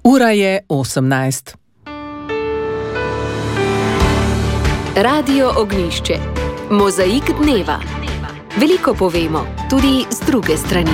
Ura je 18. Radio Ognjišče. Mozaik dneva. Veliko povemo, tudi z druge strani.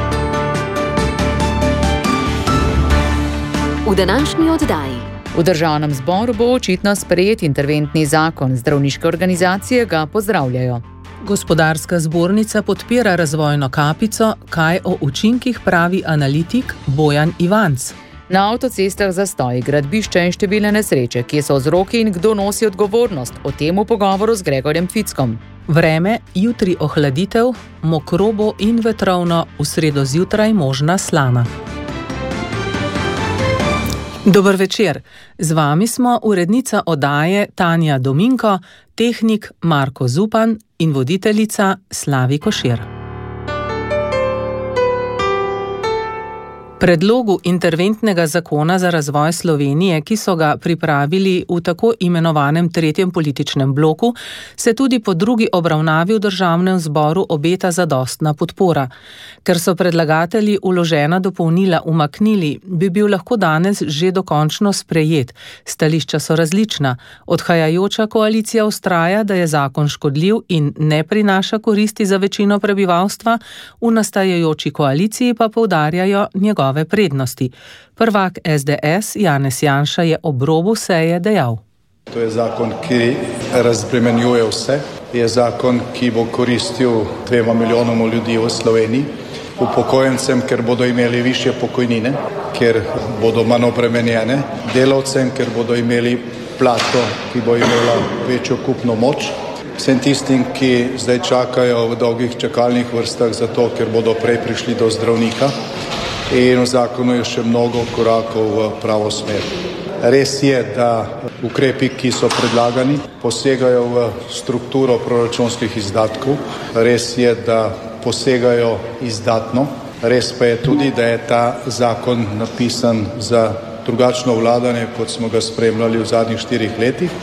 V današnji oddaji. V državnem zboru bo očitno sprejet interventni zakon. Zdravniške organizacije ga pozdravljajo. Gospodarska zbornica podpira razvojno kapico, kaj o učinkih pravi analitik Bojan Ivanc. Na avtocestah zastoj, gradbišča in številne nesreče, kje so vzroki in kdo nosi odgovornost, o tem v pogovoru z Gregorjem Fickom. Vreme, jutri ohladitev, mokrobo in vetrovno, v sredo zjutraj možna slana. Dober večer, z vami smo urednica oddaje Tanja Dominko, tehnik Marko Zupan in voditeljica Slavi Košir. Predlogu interventnega zakona za razvoj Slovenije, ki so ga pripravili v tako imenovanem tretjem političnem bloku, se tudi po drugi obravnavi v državnem zboru obeta zadostna podpora. Ker so predlagatelji vložena dopolnila umaknili, bi bil lahko danes že dokončno sprejet. Stališča so različna. Odhajajoča koalicija vztraja, da je zakon škodljiv in ne prinaša koristi za večino prebivalstva, v nastajajoči koaliciji pa poudarjajo njegove prednosti. Prvak SDS Janez Janša je ob robu seje dejal: To je zakon, ki razbremenjuje vse. Je zakon, ki bo koristil 2 milijonom ljudi v Sloveniji, upokojencem, ker bodo imeli višje pokojnine, ker bodo manj obremenjene, delavcem, ker bodo imeli plačo, ki bo imela večjo kupno moč, vsem tistim, ki zdaj čakajo v dolgih čakalnih vrstah zato, ker bodo prej prišli do zdravnika. In v zakonu je še mnogo korakov v pravo smer. Res je, da ukrepi, ki so predlagani, posegajo v strukturo proračunskih izdatkov. Res je, da posegajo izdatno. Res pa je tudi, da je ta zakon napisan za drugačno vladanje, kot smo ga spremljali v zadnjih 4 letih.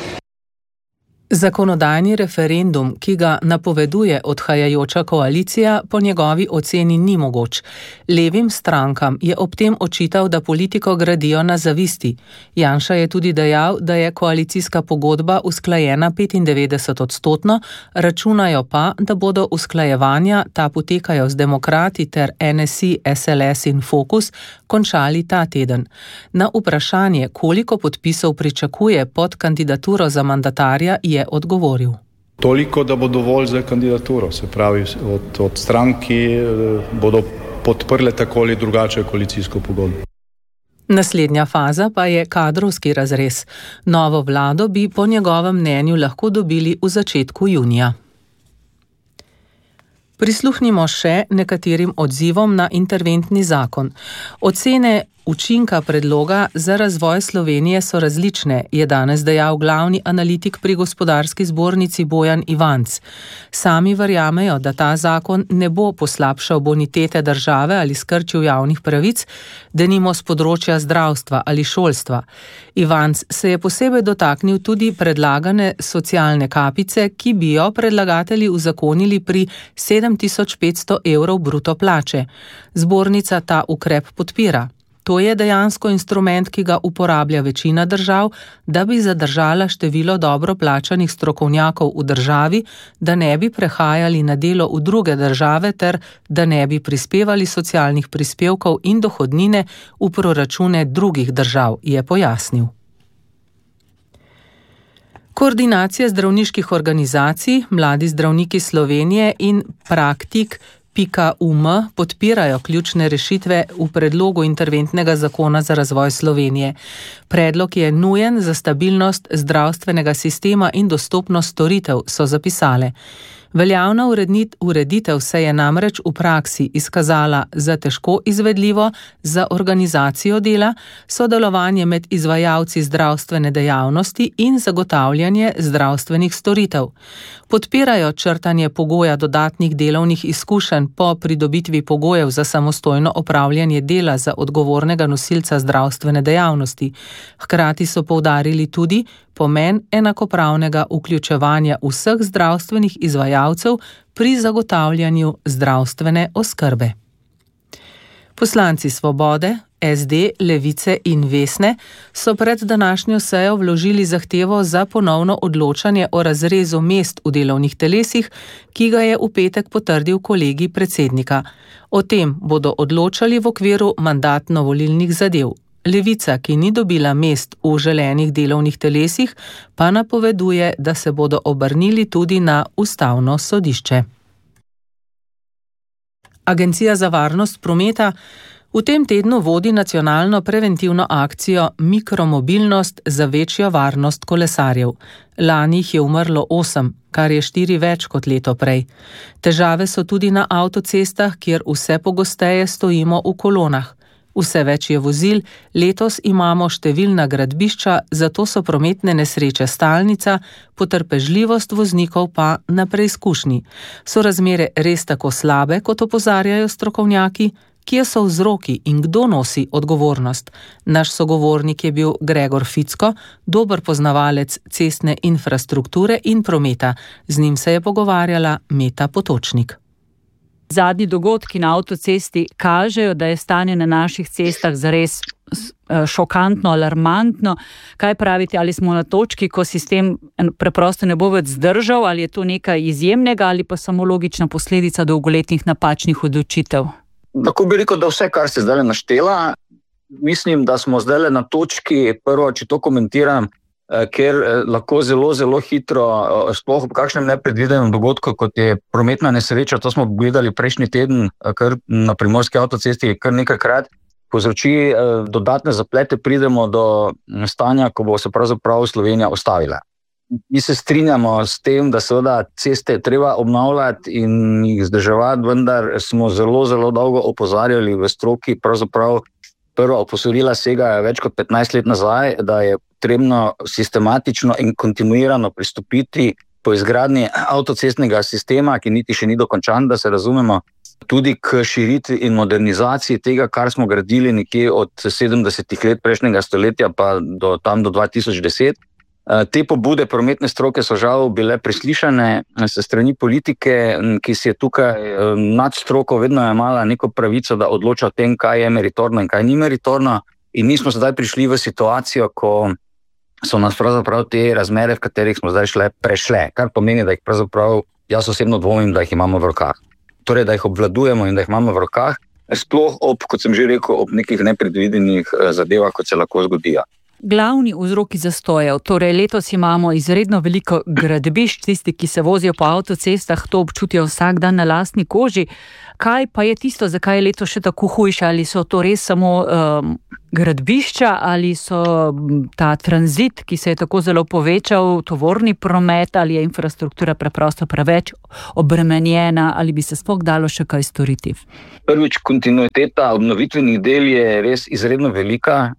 Zakonodajni referendum, ki ga napoveduje odhajajoča koalicija, po njegovi oceni ni mogoč. Levim strankam je ob tem očital, da politiko gradijo na zavisti. Janša je tudi dejal, da je koalicijska pogodba usklajena 95%, računajo pa, da bodo usklajevanja, ta potekajo z Demokrati ter NSI, SLS in Fokus, končali ta teden. Na vprašanje, koliko podpisov pričakuje pod kandidaturo za mandatarja, je odgovoril: Toliko, da bo dovolj za kandidaturo, se pravi od strank, ki bodo podprle tako ali drugače koalicijsko pogodbo. Naslednja faza pa je kadrovski razrez. Novo vlado bi po njegovem mnenju lahko dobili v začetku junija. Prisluhnimo še nekaterim odzivom na interventni zakon. Ocene učinka predloga za razvoj Slovenije so različne, je danes dejal glavni analitik pri Gospodarski zbornici Bojan Ivanc. Sami verjamejo, da ta zakon ne bo poslabšal bonitete države ali skrčil javnih pravic, denimo s področja zdravstva ali šolstva. Ivanc se je posebej dotaknil tudi predlagane socialne kapice, ki bi jo predlagatelji uzakonili pri 7500 evrov bruto plače. Zbornica ta ukrep podpira. To je dejansko instrument, ki ga uporablja večina držav, da bi zadržala število dobro plačanih strokovnjakov v državi, da ne bi prehajali na delo v druge države ter da ne bi prispevali socialnih prispevkov in dohodnine v proračune drugih držav, je pojasnil. Koordinacija zdravniških organizacij, Mladi zdravniki Slovenije in Praktik.um podpirajo ključne rešitve v predlogu interventnega zakona za razvoj Slovenije. Predlog je nujen za stabilnost zdravstvenega sistema in dostopnost storitev, so zapisale. Veljavna ureditev se je namreč v praksi izkazala za težko izvedljivo za organizacijo dela, sodelovanje med izvajalci zdravstvene dejavnosti in zagotavljanje zdravstvenih storitev. Podpirajo črtanje pogoja dodatnih delovnih izkušenj po pridobitvi pogojev za samostojno opravljanje dela za odgovornega nosilca zdravstvene dejavnosti. Hkrati so poudarili tudi pomen enakopravnega vključevanja vseh zdravstvenih izvajalcev pri zagotavljanju zdravstvene oskrbe. Poslanci Svobode, SD, Levice in Vesne so pred današnjo sejo vložili zahtevo za ponovno odločanje o razrezu mest v delovnih telesih, ki ga je v petek potrdil kolegij predsednika. O tem bodo odločali v okviru mandatno-volilnih zadev. Levica, ki ni dobila mest v želenih delovnih telesih, pa napoveduje, da se bodo obrnili tudi na Ustavno sodišče. Agencija za varnost prometa v tem tednu vodi nacionalno preventivno akcijo Mikromobilnost za večjo varnost kolesarjev. Lani jih je umrlo 8, kar je 4 več kot leto prej. Težave so tudi na avtocestah, kjer vse pogosteje stojimo v kolonah. Vse več je vozil, letos imamo številna gradbišča, zato so prometne nesreče stalnica, potrpežljivost voznikov pa na preizkušnji. So razmere res tako slabe, kot opozarjajo strokovnjaki? Kje so vzroki in kdo nosi odgovornost? Naš sogovornik je bil Gregor Ficko, dober poznavalec cestne infrastrukture in prometa. Z njim se je pogovarjala Meta Potočnik. Zadnji dogodki na avtocesti kažejo, da je stanje na naših cestah zares šokantno, alarmantno. Kaj pravite, ali smo na točki, ko sistem preprosto ne bo več zdržal, ali je to nekaj izjemnega ali pa samo logična posledica dolgoletnih napačnih odločitev? Tako bi rekel, da vse, kar ste zdaj naštela, mislim, da smo zdaj na točki, prvo, če to komentiram, ker lahko zelo, zelo hitro, sploh v kakšnem nepredvidenem dogodku, kot je prometna nesreča, to smo gledali prejšnji teden, kar na Primorski avtocesti kar nekajkrat, povzroči dodatne zaplete, pridemo do stanja, ko bo se pravzaprav Slovenija ustavila. Mi se strinjamo s tem, da seveda ceste treba obnavljati in jih vzdrževati, vendar smo zelo, zelo dolgo opozarjali v stroki, pravzaprav prva opozorila segajo več kot 15 let nazaj, da je potrebno sistematično in kontinuirano pristopiti po izgradnji avtocestnega sistema, ki niti še ni dokončan, da se razumemo, tudi k širitvi in modernizaciji tega, kar smo gradili nekje od 70 let prejšnjega stoletja pa do 2010. Te pobude prometne stroke so žal bile preslišane se strani politike, ki si je tukaj nad stroko vedno imela neko pravico, da odloča o tem, kaj je meritorno in kaj ni meritorno. In mi smo zdaj prišli v situacijo, ko so nas pravzaprav te razmere, v katerih smo zdaj prešle, kar pomeni, da jih pravzaprav, jaz osebno dvomim, da jih imamo v rokah. Torej, da jih obvladujemo in da jih imamo v rokah, sploh kot sem že rekel, ob nekih nepredvidenih zadevah, kot se lahko zgodijo. Glavni vzroki zastojev, torej letos imamo izredno veliko gradbišč, tisti, ki se vozijo po avtocestah, to občutijo vsak dan na lastni koži. Kaj pa je tisto, zakaj je letos še tako hujše? Ali so to res samo gradbišča, ali so ta tranzit, ki se je tako zelo povečal, tovorni promet, ali je infrastruktura preprosto preveč obremenjena, ali bi se sploh dalo še kaj storiti? Prvič, kontinuiteta obnovitvenih del je res izredno velika.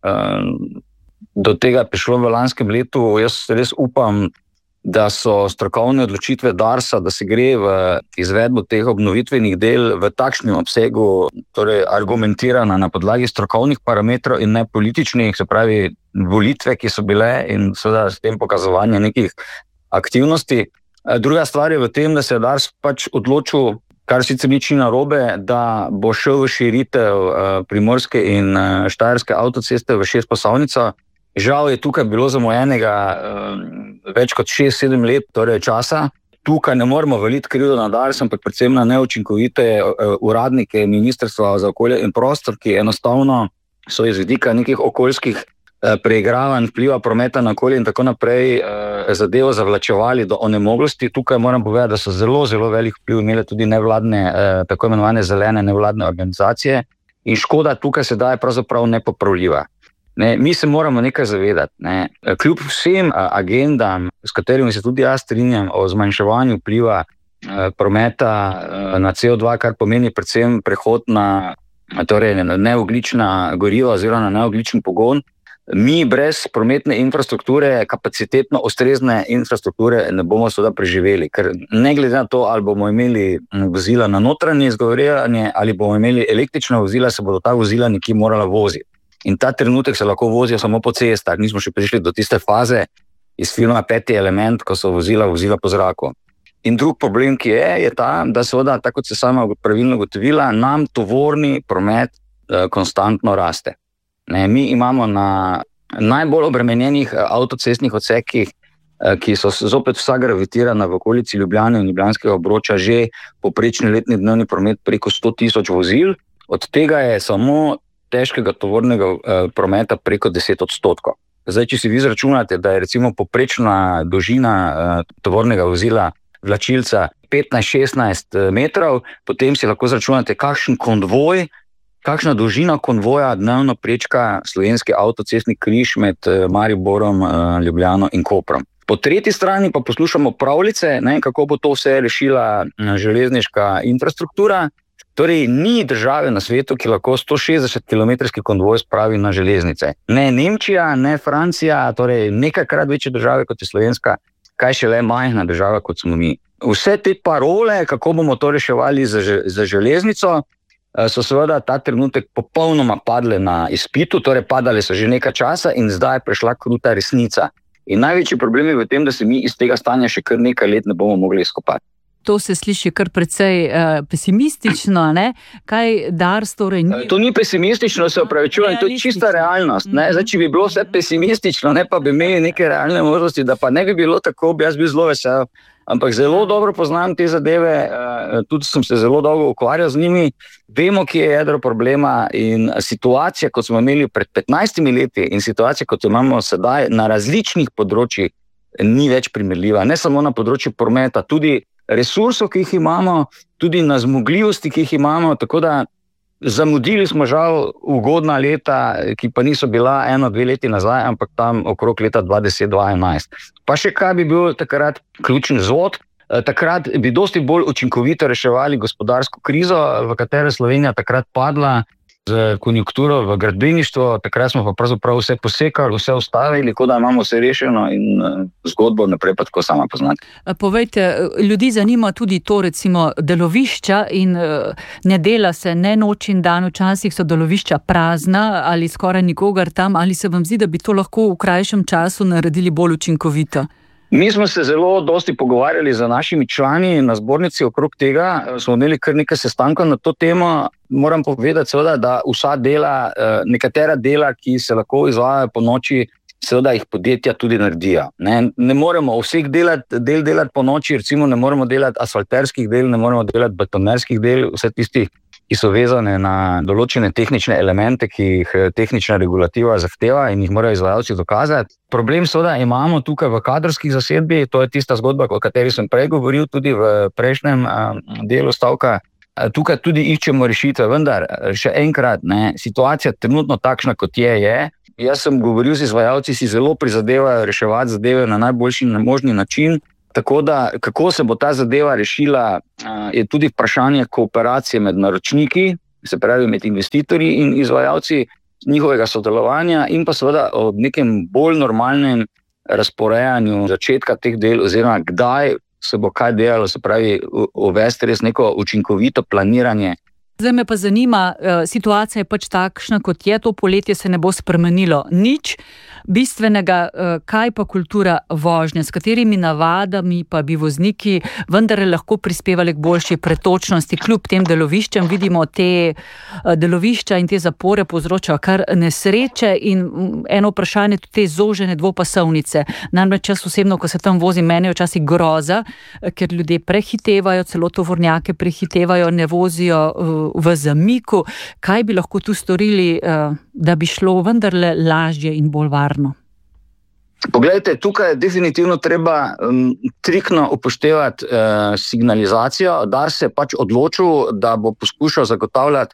Do tega prišlo v lanskem letu. Jaz res upam, da so strokovne odločitve Darsa, da se gre v izvedbo teh obnovitvenih del v takšnem obsegu, torej argumentirana na podlagi strokovnih parametrov in ne političnih, se pravi volitve, ki so bile in seveda s tem pokazovanje nekih aktivnosti. Druga stvar je v tem, da se je Dars pač odločil, kar sicer nič ni narobe, da bo šel v širitev Primorske in Štajerske avtoceste v 6-pasovnico. Žal je tukaj bilo zamujenega več kot 6-7 let torej časa. Tukaj ne moremo valiti krivdo na Dars, ampak predvsem na neučinkovite uradnike Ministrstva za okolje in prostor, ki enostavno so iz vidika nekih okoljskih preigravanj, vpliva prometa na okolje in tako naprej zadevo zavlačevali do onemoglosti. Tukaj moram povedati, da so zelo, zelo velik vpliv imele tudi nevladne, tako imenovane zelene nevladne organizacije in škoda tukaj sedaj je pravzaprav nepopravljiva. Mi se moramo nekaj zavedati. Kljub vsem agendam, s katerimi se tudi jaz strinjam o zmanjševanju vpliva prometa na CO2, kar pomeni predvsem prehod na neogljična goriva oziroma na neogljičen pogon, mi brez prometne infrastrukture, kapacitetno ustrezne infrastrukture ne bomo seveda preživeli, ker ne glede na to, ali bomo imeli vozila na notranje izgorevanje ali bomo imeli električna vozila, se bodo ta vozila nekje morala voziti. In ta trenutek se lahko vozijo samo po cestah. Nismo še prišli do tiste faze iz filma Peti element, ko so vozila po zraku. In drug problem, ki je ta, da seveda, tako kot se sama pravilno ugotovila, nam tovorni promet konstantno raste. Mi imamo na najbolj obremenjenih avtocestnih odsekih, ki so zopet vsa gravitirana v okolici Ljubljane in Ljubljanskega obroča, že povprečni letni dnevni promet preko 100.000 vozil, od tega je samo težkega tovornega prometa preko 10%. Zdaj, če si vi izračunate, da je recimo povprečna dolžina tovornega vozila vlačilca 15-16 metrov, potem si lahko izračunate, kakšna dolžina konvoja dnevno prečka slovenski avtocestni križ med Mariborom, Ljubljano in Koprom. Po tretji strani pa poslušamo pravljice, kako bo to vse rešila železniška infrastruktura. Torej, ni države na svetu, ki lahko 160 km konvoj spravi na železnice. Ne Nemčija, ne Francija, torej nekajkrat večje države kot je slovenska, kaj šele majhna država kot smo mi. Vse te parole, kako bomo to reševali za železnico, so seveda ta trenutek popolnoma padle na izpitu, torej padale so že nekaj časa in zdaj je prišla kruta resnica. In največji problem je v tem, da se mi iz tega stanja še kar nekaj let ne bomo mogli izkopati. To se sliši kar precej pesimistično, ne? Kaj Dars torej ni? To ni pesimistično, se opravičujem, to je čista realnost. Zdaj, če bi bilo vse pesimistično, pa bi imeli neke realne možnosti, da pa ne bi bilo tako, bi jaz bil zelo vesel. Ampak zelo dobro poznam te zadeve, tudi sem se zelo dolgo ukvarjal z njimi, vemo, kje je jedro problema in situacija, kot smo imeli pred 15 leti in situacija, kot jo imamo sedaj na različnih področjih, ni več primerljiva. Ne samo na področju prometa, tudi resursov, ki jih imamo, tudi na zmogljivosti, ki jih imamo, tako da zamudili smo žal ugodna leta, ki pa niso bila 1-2 leti nazaj, ampak tam okrog leta 2010-2011. Pa še kaj bi bil takrat ključni vzvod? Takrat bi dosti bolj učinkovito reševali gospodarsko krizo, v katero Slovenija takrat padla z konjunkturo v gradbeništvu, takrat smo pa pravzaprav vse posekali, vse ustavili, kot da imamo vse rešeno in zgodbo naprej pa tako sama poznati. Povejte, ljudi zanima tudi to, recimo, delovišča in ne dela se ne noč in dan, včasih so delovišča prazna ali skoraj nikogar tam, ali se vam zdi, da bi to lahko v krajšem času naredili bolj učinkovito? Mi smo se zelo dosti pogovarjali z našimi člani na zbornici okrog tega, smo imeli kar nekaj sestankov na to temo. Moram povedati seveda, da vsa dela, nekatera dela, ki se lahko izvajajo po noči, seveda jih podjetja tudi naredijo. Ne moremo vseh del delati po noči, recimo ne moremo delati asfalterskih del, ne moremo delati betonerskih del, vse tistih, ki so vezane na določene tehnične elemente, ki jih tehnična regulativa zahteva in jih morajo izvajalci dokazati. Problem seveda imamo tukaj v kadrovskih zasedbi, to je tista zgodba, o kateri sem prej govoril tudi v prejšnjem delu stavka. Tukaj tudi iščemo rešitve, vendar še enkrat, situacija trenutno takšna, kot je. Jaz sem govoril z izvajalci, si zelo prizadevajo reševati zadeve na najboljši možni način. Tako da, kako se bo ta zadeva rešila, je tudi vprašanje kooperacije med naročniki, se pravi med investitorji in izvajalci, njihovega sodelovanja in pa seveda o nekem bolj normalnem razporejanju začetka teh del oziroma kdaj se bo kaj delalo, se pravi uvesti res neko učinkovito planiranje. Zdaj me pa zanima, situacija je pač takšna, kot je, to poletje se ne bo spremenilo nič bistvenega, kaj pa kultura vožnje, s katerimi navadami pa bi vozniki vendar lahko prispevali k boljši pretočnosti, kljub tem deloviščem. Vidimo, te delovišča in te zapore povzročajo kar nesreče in eno vprašanje, tudi te zožene dvopasovnice. Namreč jaz osebno, ko se tam vozim, meni je včasih groza, ker ljudje prehitevajo, celo tovornjake prehitevajo, ne vozijo v zamiku. Kaj bi lahko tu storili, da bi šlo vendarle lažje in bolj varno? Poglejte, tukaj je definitivno treba striktno upoštevati signalizacijo, da se pač odločil, da bo poskušal zagotavljati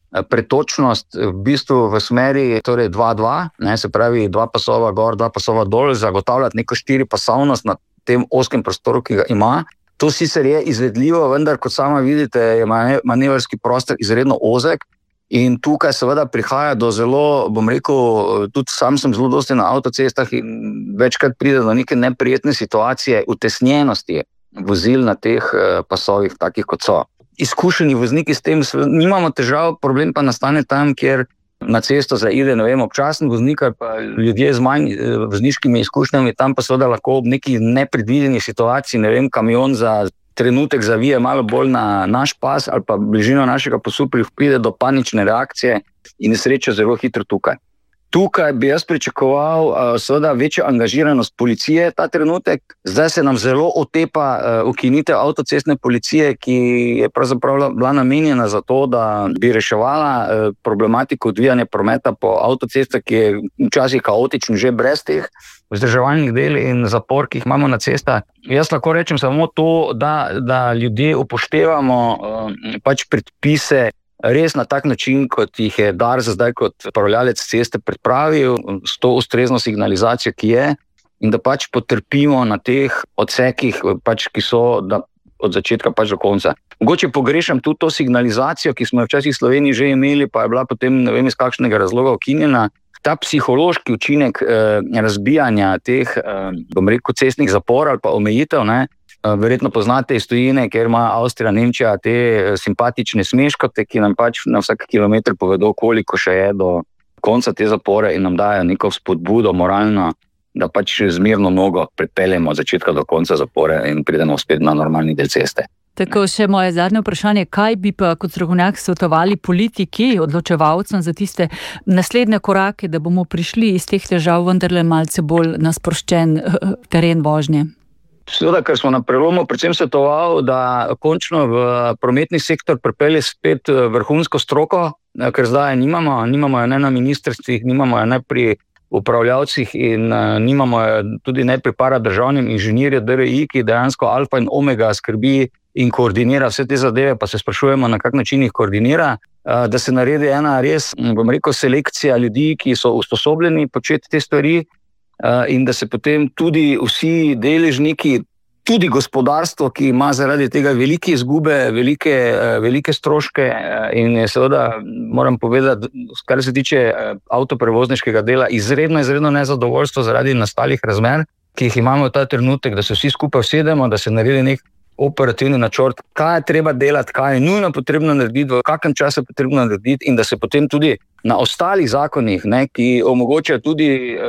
pretočnost v bistvu v smeri, torej 2-2, se pravi 2 pasova gor, 2 pasova dol, zagotavljati neko 4-pasovnost na tem oskem prostoru, ki ga ima. To sicer je izvedljivo, vendar kot sama vidite, je manevrski prostor izredno ozek in tukaj seveda prihaja do zelo, bom rekel, tudi sam sem zelo dosti na avtocestah in večkrat pride do neke neprijetne situacije, utesnjenosti vozil na teh pasovih, takih kot so. Izkušeni vozniki s tem nimamo težav, problem pa nastane tam, kjer na cesto zaide, občasen voznik ali pa ljudje z manj vozniškimi izkušnjami, tam pa seveda lahko ob neki nepredvideni situaciji, kamion za trenutek zavije malo bolj na naš pas ali pa bližino našega pasu, pride do panične reakcije in nesreča zelo hitro tukaj. Tukaj bi jaz pričakoval seveda večjo angažiranost policije ta trenutek. Zdaj se nam zelo otepa ukinitev avtocestne policije, ki je pravzaprav bila namenjena za to, da bi reševala problematiko odvijanja prometa po avtocestah, ki je včasih kaotičen že brez teh vzdrževalnih del in zapor, ki jih imamo na cestah. Jaz lahko rečem samo to, da ljudje upoštevamo pač predpise res na tak način, kot jih je Dars zdaj kot upravljalec ceste pripravil, s to ustrezno signalizacijo, ki je, in da pač potrpimo na teh odsekih, pač, ki so od začetka pač do konca. Mogoče pogrešam tudi to signalizacijo, ki smo jo včasih v Sloveniji že imeli, pa je bila potem ne vem iz kakšnega razloga ukinjena. Ta psihološki učinek razbijanja teh, bom rekel, cestnih zaporov ali pa omejitev, ne, verjetno poznate iz tujine, ker ima Avstrija, Nemčija te simpatične smeškote, ki nam pač na vsak kilometr povedo, koliko še je do konca te zapore in nam dajo neko spodbudo moralno, da pač zmerno nogo pripeljemo od začetka do konca zapore in pridemo spet na normalni del ceste. Tako še moje zadnje vprašanje, kaj bi pa kot strokovnjak svetovali politiki, odločevalcem za tiste naslednje korake, da bomo prišli iz teh težav vendarle malce bolj na sproščen teren vožnje? Seveda, ker smo na prelomu predvsem svetoval, da končno v prometni sektor pripelje spet vrhunsko stroko, ker zdaj nimamo jo ne na ministrstvih, nimamo jo ne pri upravljavcih in nimamo jo tudi ne pri paradržavnem inženirju DRI, ki dejansko alfa in omega skrbi in koordinira vse te zadeve, pa se sprašujemo, na kak način jih koordinira, da se naredi ena res, bom rekel, selekcija ljudi, ki so usposobljeni početi te stvari, in da se potem tudi vsi deležniki, tudi gospodarstvo, ki ima zaradi tega velike izgube, velike stroške in je seveda, moram povedati, kar se tiče avtoprevozniškega dela, izredno nezadovoljstvo zaradi nastalih razmer, ki jih imamo v ta trenutek, da se vsi skupaj usedemo, da se naredi nek operativni načrt, kaj je treba delati, kaj je nujno potrebno narediti, v kakem času je potrebno narediti in da se potem tudi na ostalih zakonih, ne, ki omogočajo tudi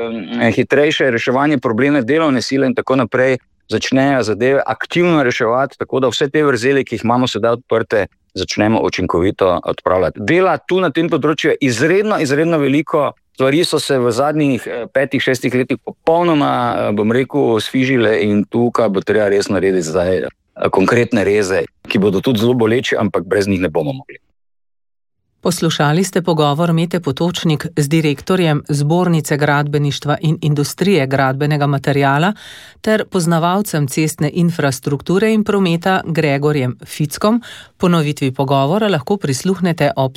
hitrejše reševanje probleme delovne sile in tako naprej, začnejo zadeve aktivno reševati, tako da vse te vrzeli, ki jih imamo sedaj odprte, začnemo učinkovito odpravljati. Dela tu na tem področju je izredno veliko. Stvari so se v zadnjih 5-6 letih popolnoma, bom rekel, sfižile in tukaj bo treba res narediti zdaj konkretne reze, ki bodo tudi zelo boleči, ampak brez njih ne bomo mogli. Poslušali ste pogovor Mete Potočnik z direktorjem Zbornice gradbeništva in industrije gradbenega materiala ter poznavalcem cestne infrastrukture in prometa Gregorjem Fickom. Ponovitvi pogovora lahko prisluhnete ob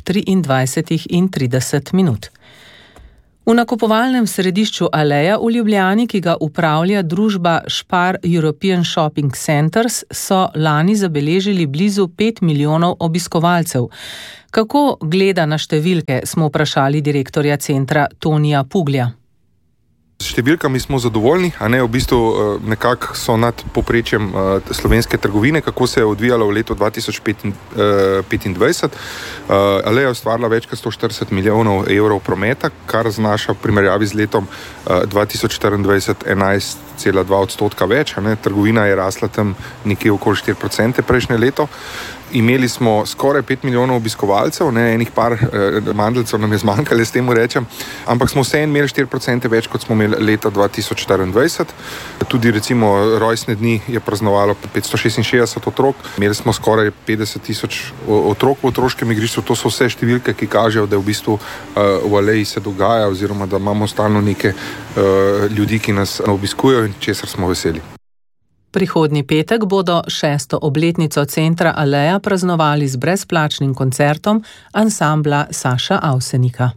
23:30. V nakupovalnem središču Aleja v Ljubljani, ki ga upravlja družba Spar European Shopping Centers, so lani zabeležili blizu 5 milijonov obiskovalcev. Kako gleda na številke, smo vprašali direktorja centra Tonija Puglja. S številkami smo zadovoljni, a ne, v bistvu nekako so nad povprečjem slovenske trgovine, kako se je odvijalo v letu 2025. Aleja je ustvarila več kot 140 milijonov evrov prometa, kar znaša v primerjavi z letom 2024 11,2% več, a ne, trgovina je rasla tam nekje okoli 4% prejšnje leto. Imeli smo skoraj 5 milijonov obiskovalcev, ne, enih par mandeljcev nam je zmanjkalo, s temu rečem, ampak smo vseeno imeli 4% več, kot smo imeli leta 2024. Tudi recimo rojstne dni je praznovalo 566 otrok, imeli smo skoraj 50,000 otrok v otroškem igrišču. To so vse številke, ki kažejo, da v bistvu v Aleji se dogaja oziroma da imamo stalno neke ljudi, ki nas obiskujejo in česar smo veseli. Prihodnji petek bodo 6. obletnico centra Aleja praznovali z brezplačnim koncertom ansambla Saša Avsenika.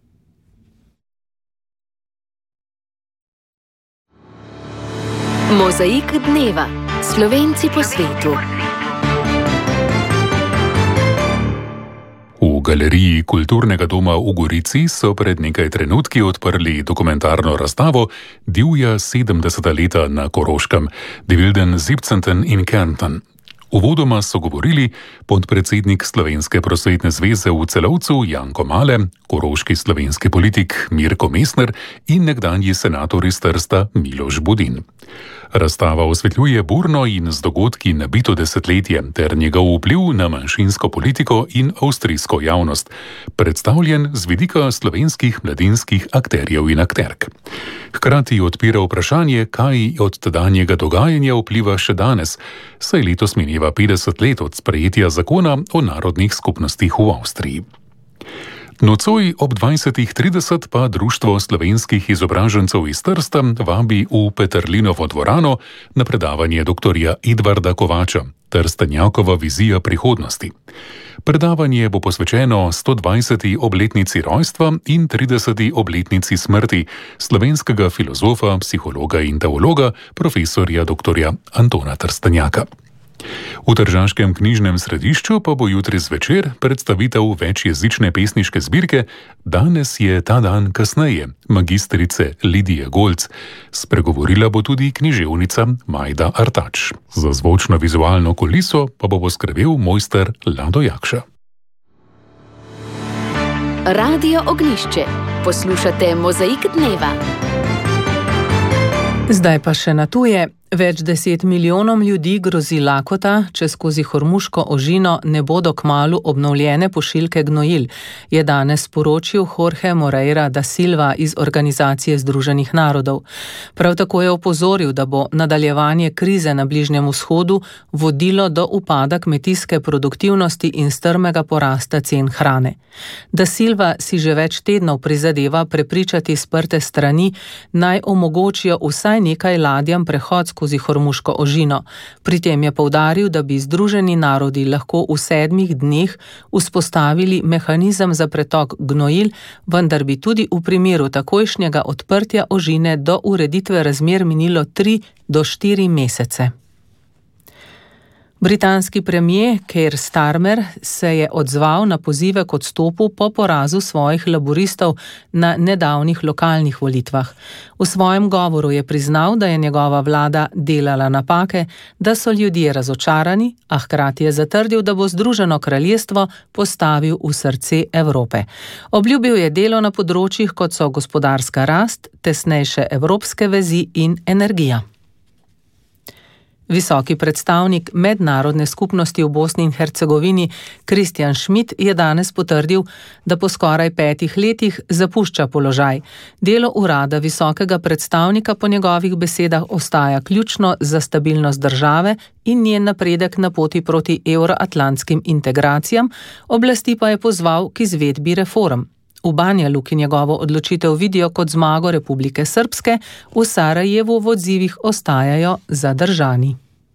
Mozaik dneva. Slovenci po svetu. V galeriji Kulturnega doma v Gorici so pred nekaj trenutki odprli dokumentarno razstavo Divja 70. leta na Koroškem, Die wilden 17. in Kärnten. Uvodoma so govorili podpredsednik Slovenske prosvetne zveze v Celovcu Janko Male, koroški slovenski politik Mirko Mesner in nekdanji senator iz Trsta Miloš Budin. Razstava osvetljuje burno in z dogodki nabito desetletje ter njegov vpliv na manjšinsko politiko in avstrijsko javnost, predstavljen z vidika slovenskih mladinskih akterjev in akterk. Hkrati odpira vprašanje, kaj od tedanjega dogajanja vpliva še danes, saj letos mineva 50 let od sprejetja zakona o narodnih skupnostih v Avstriji. Nocoj ob 20:30 pa Društvo slovenskih izobražencev iz Trsta vabi v Peterlinovo dvorano na predavanje doktorja Edvarda Kovača, Trstenjakova vizija prihodnosti. Predavanje bo posvečeno 120. obletnici rojstva in 30. obletnici smrti slovenskega filozofa, psihologa in teologa, profesorja doktorja Antona Trstenjaka. V tržaškem knjižnem središču pa bo jutri zvečer predstavitev večjezične pesniške zbirke Danes je ta dan kasneje, magistrice Lidije Golc. Spregovorila bo tudi književnica Majda Artač. Za zvočno-vizualno kuliso pa bo poskrbel mojster Lado Jakša. Radio Ognjišče. Poslušate Mozaik dneva. Zdaj pa še na tuje. Več 10 milijonom ljudi grozi lakota, če skozi Hormuško ožino ne bodo kmalu obnovljene pošiljke gnojil, je danes sporočil Jorge Moreira da Silva iz Organizacije Združenih narodov. Prav tako je opozoril, da bo nadaljevanje krize na Bližnjem vzhodu vodilo do upada kmetijske produktivnosti in strmega porasta cen hrane. Da Silva si že več tednov prizadeva prepričati sprte strani, naj omogočijo vsaj nekaj ladjam prehod skozi Hormuško ožino. Pri tem je poudaril, da bi Združeni narodi lahko v 7 dneh vzpostavili mehanizem za pretok gnojil, vendar bi tudi v primeru takojšnjega odprtja ožine do ureditve razmer minilo 3 do 4 mesece. Britanski premier Keir Starmer se je odzval na pozive k odstopu po porazu svojih laboristov na nedavnih lokalnih volitvah. V svojem govoru je priznal, da je njegova vlada delala napake, da so ljudje razočarani, a hkrati je zatrdil, da bo Združeno kraljestvo postavil v srce Evrope. Obljubil je delo na področjih, kot so gospodarska rast, tesnejše evropske vezi in energija. Visoki predstavnik mednarodne skupnosti v Bosni in Hercegovini Kristjan Schmidt je danes potrdil, da po skoraj 5 letih zapušča položaj. Delo urada visokega predstavnika po njegovih besedah ostaja ključno za stabilnost države in njen napredek na poti proti evroatlantskim integracijam, oblasti pa je pozval k izvedbi reform. V Banja Luki njegovo odločitev vidijo kot zmago Republike Srpske, v Sarajevu v odzivih ostajajo zadržani.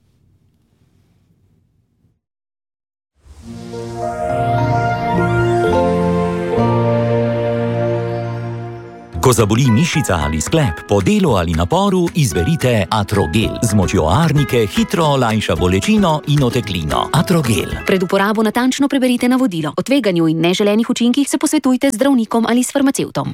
Ko zaboli mišica ali sklep, po delu ali naporu, izberite Atrogel. Z močjo arnike hitro olajša bolečino in oteklino. Atrogel. Pred uporabo natančno preberite navodilo. O tveganju in neželenih učinkih se posvetujte z zdravnikom ali s farmacevtom.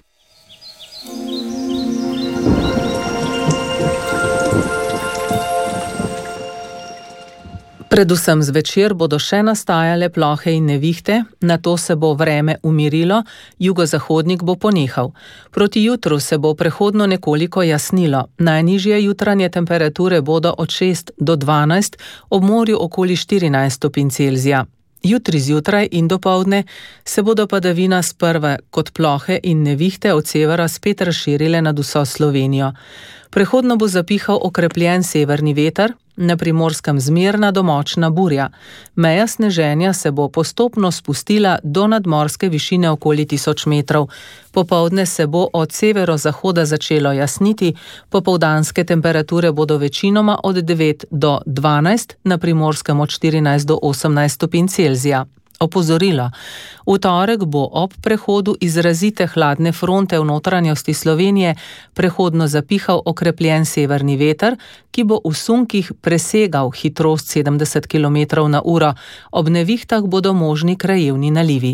Predvsem zvečer bodo še nastajale plohe in nevihte, nato se bo vreme umirilo, jugozahodnik bo ponehal. Proti jutru se bo prehodno nekoliko jasnilo. Najnižje jutranje temperature bodo od 6 do 12, ob morju okoli 14 stopinj Celzija. Jutri zjutraj in dopoldne se bodo padavina sprva kot plohe in nevihte od severa spet razširile nad vso Slovenijo. Prehodno bo zapihal okrepljen severni veter, na Primorskem zmerna do močna burja. Meja sneženja se bo postopno spustila do nadmorske višine okoli 1000 metrov. Popoldne se bo od severozahoda začelo jasniti, popoldanske temperature bodo večinoma od 9 do 12, na Primorskem od 14 do 18 stopinj Celzija. Opozorilo. V torek bo ob prehodu izrazite hladne fronte v notranjosti Slovenije prehodno zapihal okrepljen severni veter, ki bo v sunkih presegal hitrost 70 km/h. Ob nevihtah bodo možni krajevni nalivi.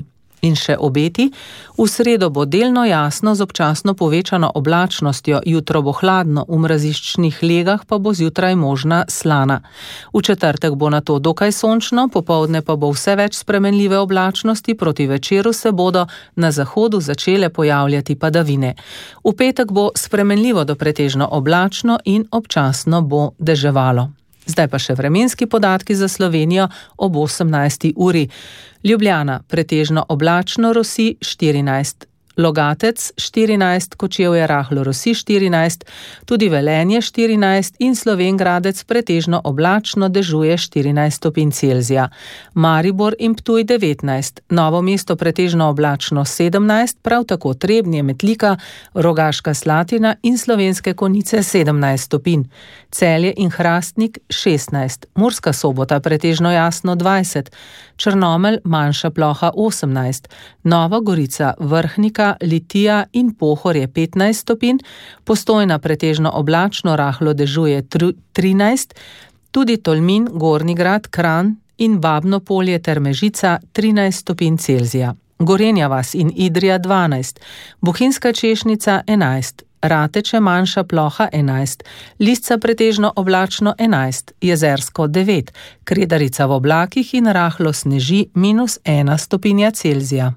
In še obeti, v sredo bo delno jasno z občasno povečano oblačnostjo, jutro bo hladno, v mraziščnih legah pa bo zjutraj možna slana. V četrtek bo nato dokaj sončno, popoldne pa bo vse več spremenljive oblačnosti, proti večeru se bodo na zahodu začele pojavljati padavine. V petek bo spremenljivo do pretežno oblačno in občasno bo deževalo. Zdaj pa še vremenski podatki za Slovenijo ob 18. uri. Ljubljana pretežno oblačno, rosi 14. Logatec 14, Kočevje rahlo rosi 14, tudi Velenje 14 in Slovenj Gradec pretežno oblačno, dežuje 14 stopinj Celzija. Maribor in Ptuj 19, Novo mesto pretežno oblačno 17, prav tako Trebnje, Metlika, Rogaška Slatina in Slovenske Konjice 17 stopinj. Celje in Hrastnik 16, Murska Sobota pretežno jasno 20, Črnomelj manjša ploha 18, Nova Gorica, Vrhnika, Litija in Pohorje 15 stopinj, Postojna pretežno oblačno, rahlo dežuje 13, tudi Tolmin, Gornji Grad, Kranj in Babno Polje ter Mežica 13 stopinj Celzija. Gorenja vas in Idrija 12, Bohinjska Češnica 11, Rateče manjša ploha 11, Lisca pretežno oblačno 11, Jezersko 9, Kredarica v oblakih in rahlo sneži -1 stopinja Celzija.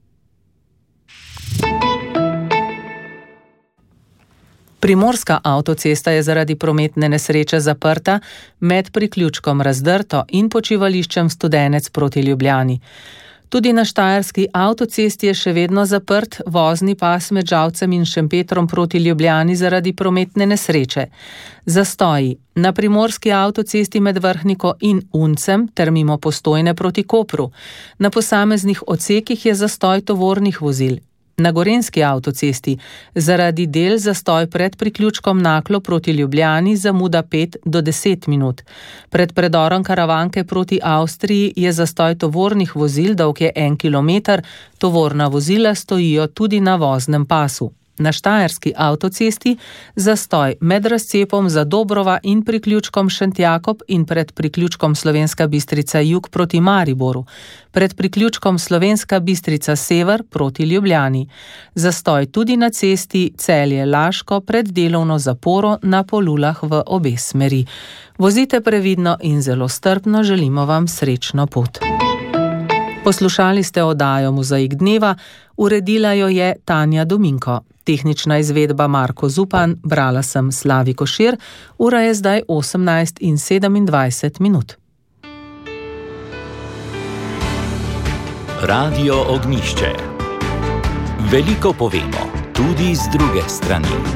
Primorska avtocesta je zaradi prometne nesreče zaprta, med priključkom Razdrto in počivališčem Studenec proti Ljubljani. Tudi na štajerski avtocesti je še vedno zaprt vozni pas med Žalcem in Šempetrom proti Ljubljani zaradi prometne nesreče. Zastoji na primorski avtocesti med Vrhniko in Uncem ter mimo Postojne proti Kopru. Na posameznih odsekih je zastoj tovornih vozil. Na gorenjski avtocesti zaradi del zastoj pred priključkom Naklo proti Ljubljani, zamuda 5 do 10 minut. Pred predorom Karavanke proti Avstriji je zastoj tovornih vozil, dolg je 1 kilometer, tovorna vozila stojijo tudi na voznem pasu. Na štajerski avtocesti zastoj med razcepom Zadobrova in priključkom Šentjakob in pred priključkom Slovenska Bistrica jug proti Mariboru, pred priključkom Slovenska Bistrica sever proti Ljubljani. Zastoj tudi na cesti Celje-Laško pred delovno zaporo na Polulah v obe smeri. Vozite previdno in zelo strpno, želimo vam srečno pot. Poslušali ste oddajo Mozaik dneva, uredila jo je Tanja Dominko. Tehnična izvedba Marko Zupan, brala sem Slavi Košir, ura je zdaj 18:27. Radio Ognjišče. Veliko povemo, tudi z druge strani.